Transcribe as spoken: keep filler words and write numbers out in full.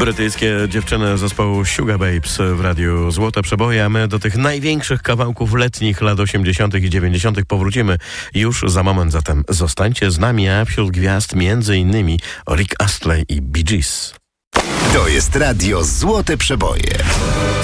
Brytyjskie dziewczyny zespołu Sugar Babes w radiu Złote Przeboje, a my do tych największych kawałków letnich lat osiemdziesiątych i dziewięćdziesiątych powrócimy już za moment. Zatem zostańcie z nami, a wśród gwiazd między innymi Rick Astley i Bee Gees. To jest radio Złote Przeboje.